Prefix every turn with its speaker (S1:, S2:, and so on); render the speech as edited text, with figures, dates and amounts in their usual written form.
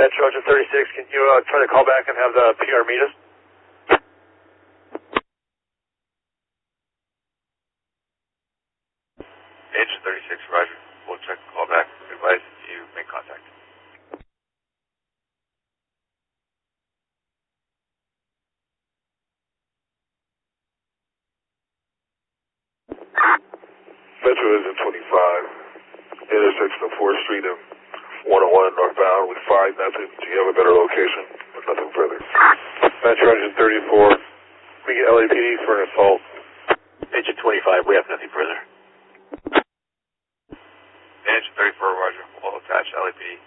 S1: Trojan 36, can you try to call back and have the PR meet us?
S2: Agent 36, roger. We'll check the call back. Advise you make contact.
S3: Metro is in 25, intersection of 4th Street and 101 northbound with 5 nothing. Do you have a better location? Or nothing further.
S1: Metro Engine 34, we get LAPD for an assault.
S4: Agent 25, we have nothing further.
S2: Agent 34, roger. We'll attach LAPD.